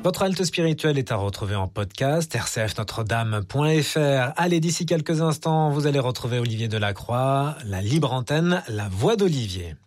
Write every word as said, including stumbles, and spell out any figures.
Votre halte spirituelle est à retrouver en podcast, r c f notre dame point f r. Allez, d'ici quelques instants, vous allez retrouver Olivier Delacroix, la libre antenne, la voix d'Olivier.